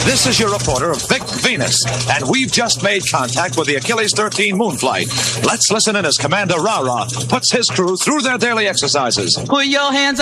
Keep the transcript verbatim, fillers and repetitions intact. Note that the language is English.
This is your reporter, Vic Venus, and we've just made contact with the Achilles thirteen Moonflight. Let's listen in as Commander Rara puts his crew through their daily exercises. Put your hands